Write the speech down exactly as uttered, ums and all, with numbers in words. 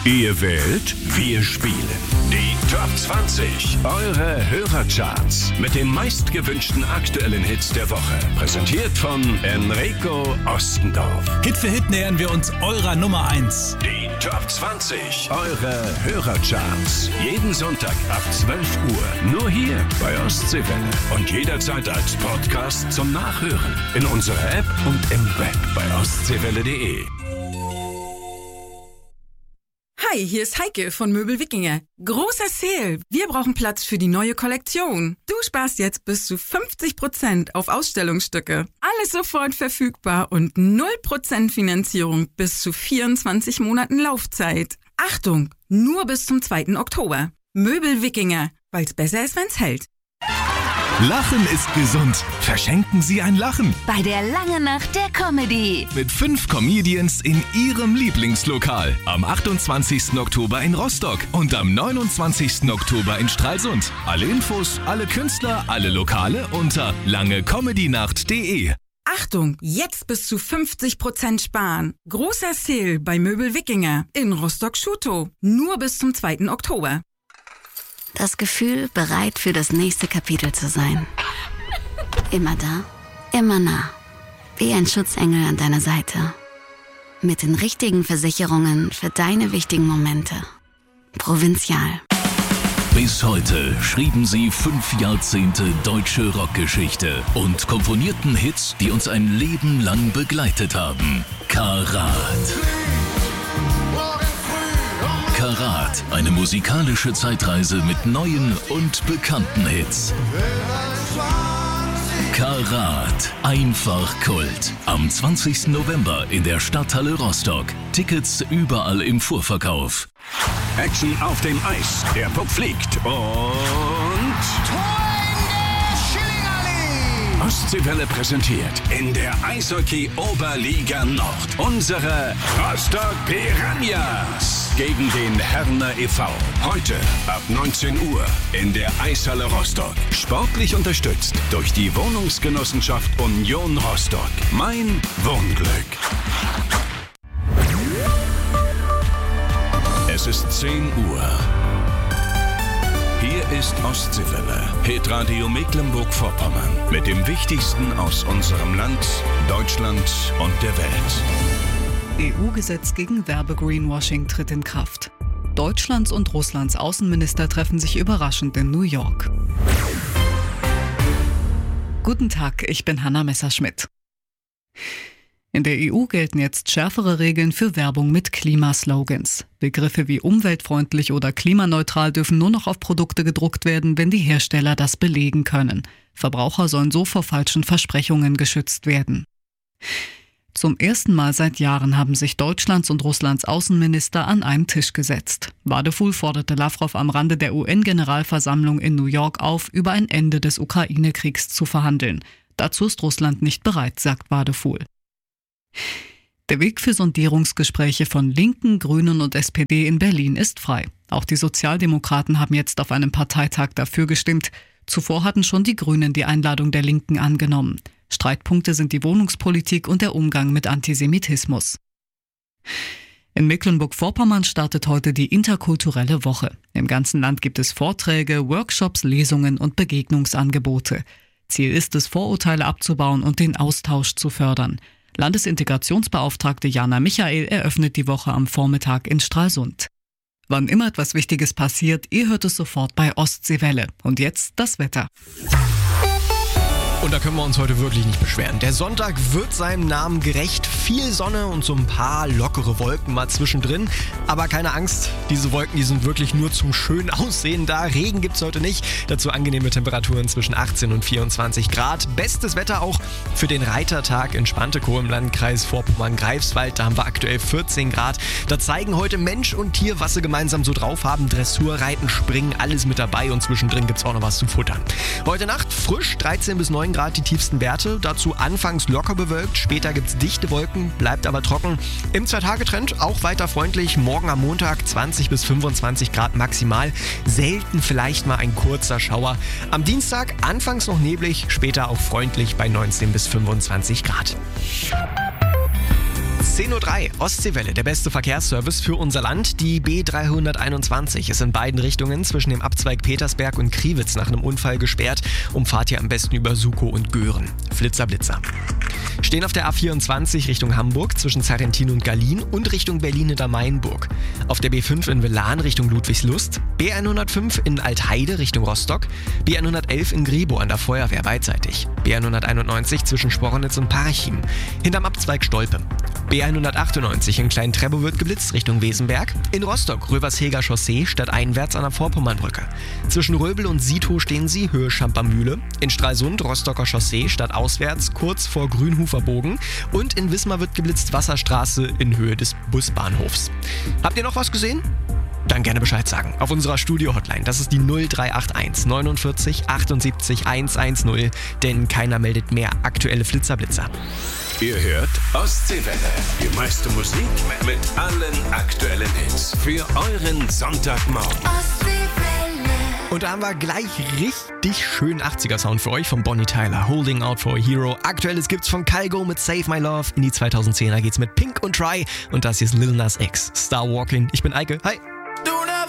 Ihr wählt, wir spielen. Die Top zwanzig, eure Hörercharts mit den meistgewünschten aktuellen Hits der Woche. Präsentiert von Enrico Ostendorf. Hit für Hit nähern wir uns eurer Nummer eins. Die Top zwanzig, eure Hörercharts. Jeden Sonntag ab zwölf Uhr. Nur hier bei Ostseewelle. Und jederzeit als Podcast zum Nachhören. In unserer App und im Web bei ostseewelle punkt de. Hi, hier ist Heike von Möbel Wikinger. Großer Sale. Wir brauchen Platz für die neue Kollektion. Du sparst jetzt bis zu fünfzig Prozent auf Ausstellungsstücke. Alles sofort verfügbar und null Prozent Finanzierung bis zu vierundzwanzig Monaten Laufzeit. Achtung, nur bis zum zweiten Oktober. Möbel Wikinger, weil's besser ist, wenn's hält. Lachen ist gesund. Verschenken Sie ein Lachen. Bei der Lange Nacht der Comedy. Mit fünf Comedians in Ihrem Lieblingslokal. Am achtundzwanzigsten Oktober in Rostock und am neunundzwanzigsten Oktober in Stralsund. Alle Infos, alle Künstler, alle Lokale unter langecomedynacht punkt de. Achtung, jetzt bis zu fünfzig Prozent sparen. Großer Sale bei Möbel Wikinger in Rostock-Schutow. Nur bis zum zweiten Oktober. Das Gefühl, bereit für das nächste Kapitel zu sein. Immer da, immer nah. Wie ein Schutzengel an deiner Seite. Mit den richtigen Versicherungen für deine wichtigen Momente. Provinzial. Bis heute schrieben sie fünf Jahrzehnte deutsche Rockgeschichte und komponierten Hits, die uns ein Leben lang begleitet haben. Karat. Karat, eine musikalische Zeitreise mit neuen und bekannten Hits. Karat, einfach Kult. Am zwanzigsten November in der Stadthalle Rostock. Tickets überall im Vorverkauf. Action auf dem Eis. Der Puck fliegt und... Ostseewelle präsentiert in der Eishockey-Oberliga Nord unsere Rostock Piranhas gegen den Herner e V. Heute ab neunzehn Uhr in der Eishalle Rostock. Sportlich unterstützt durch die Wohnungsgenossenschaft Union Rostock. Mein Wohnglück. Es ist zehn Uhr. Hier ist Ostseewelle, Hitradio Mecklenburg-Vorpommern. Mit dem Wichtigsten aus unserem Land, Deutschland und der Welt. E U-Gesetz gegen Werbe-Greenwashing tritt in Kraft. Deutschlands und Russlands Außenminister treffen sich überraschend in New York. Guten Tag, ich bin Hanna Messerschmidt. In der E U gelten jetzt schärfere Regeln für Werbung mit Klimaslogans. Begriffe wie umweltfreundlich oder klimaneutral dürfen nur noch auf Produkte gedruckt werden, wenn die Hersteller das belegen können. Verbraucher sollen so vor falschen Versprechungen geschützt werden. Zum ersten Mal seit Jahren haben sich Deutschlands und Russlands Außenminister an einen Tisch gesetzt. Wadefuhl forderte Lavrov am Rande der U N-Generalversammlung in New York auf, über ein Ende des Ukraine-Kriegs zu verhandeln. Dazu ist Russland nicht bereit, sagt Wadefuhl. Der Weg für Sondierungsgespräche von Linken, Grünen und S P D in Berlin ist frei. Auch die Sozialdemokraten haben jetzt auf einem Parteitag dafür gestimmt. Zuvor hatten schon die Grünen die Einladung der Linken angenommen. Streitpunkte sind die Wohnungspolitik und der Umgang mit Antisemitismus. In Mecklenburg-Vorpommern startet heute die interkulturelle Woche. Im ganzen Land gibt es Vorträge, Workshops, Lesungen und Begegnungsangebote. Ziel ist es, Vorurteile abzubauen und den Austausch zu fördern. Landesintegrationsbeauftragte Jana Michael eröffnet die Woche am Vormittag in Stralsund. Wann immer etwas Wichtiges passiert, ihr hört es sofort bei Ostseewelle. Und jetzt das Wetter. Und da können wir uns heute wirklich nicht beschweren. Der Sonntag wird seinem Namen gerecht. Viel Sonne und so ein paar lockere Wolken mal zwischendrin. Aber keine Angst, diese Wolken, die sind wirklich nur zum schönen Aussehen da. Regen gibt's heute nicht. Dazu angenehme Temperaturen zwischen achtzehn und vierundzwanzig Grad. Bestes Wetter auch für den Reitertag in Spantekow im Landkreis Vorpommern-Greifswald. Da haben wir aktuell vierzehn Grad. Da zeigen heute Mensch und Tier, was sie gemeinsam so drauf haben. Dressur, Reiten, Springen, alles mit dabei. Und zwischendrin gibt's auch noch was zu futtern. Heute Nacht frisch, dreizehn bis neun Grad die tiefsten Werte. Dazu anfangs locker bewölkt, später gibt es dichte Wolken, bleibt aber trocken. Im Zwei-Tage-Trend auch weiter freundlich. Morgen am Montag zwanzig bis fünfundzwanzig Grad maximal. Selten vielleicht mal ein kurzer Schauer. Am Dienstag anfangs noch neblig, später auch freundlich bei neunzehn bis fünfundzwanzig Grad. zehn Uhr drei, Ostseewelle, der beste Verkehrsservice für unser Land. Die B dreihunderteinundzwanzig ist in beiden Richtungen zwischen dem Abzweig Petersberg und Kriwitz nach einem Unfall gesperrt. Umfahrt ihr am besten über Sukow und Göhren. Flitzer, Blitzer. Stehen auf der A vierundzwanzig Richtung Hamburg zwischen Sarrentin und Gallien und Richtung Berlin-Niedermainburg. Auf der B fünf in Velan Richtung Ludwigslust, B hundertfünf in Altheide Richtung Rostock, B hundertelf in Gribo an der Feuerwehr beidseitig, B hunderteinundneunzig zwischen Spornitz und Parchim, hinterm Abzweig Stolpe. B hundertachtundneunzig in Klein-Treppow wird geblitzt Richtung Wesenberg. In Rostock Röversheger Chaussee stadteinwärts an der Vorpommernbrücke. Zwischen Röbel und Siethow stehen sie, Höhe Schampermühle. In Stralsund Rostocker Chaussee stadtauswärts kurz vor Grünhufer Bogen. Und in Wismar wird geblitzt Wasserstraße in Höhe des Busbahnhofs. Habt ihr noch was gesehen? Dann gerne Bescheid sagen. Auf unserer Studio-Hotline. Das ist die null drei acht eins neunundvierzig achtundsiebzig hundertzehn. Denn keiner meldet mehr aktuelle Flitzerblitzer. Ihr hört Ostseewelle. Die meiste Musik mit allen aktuellen Hits. Für euren Sonntagmorgen. Und da haben wir gleich richtig schönen achtziger-Sound für euch von Bonnie Tyler. Holding Out for a Hero. Aktuelles gibt's von Kygo mit Save My Love. In die zweitausendzehner geht's mit Pink und Try. Und das hier ist Lil Nas X. Star Walking. Ich bin Eike. Hi.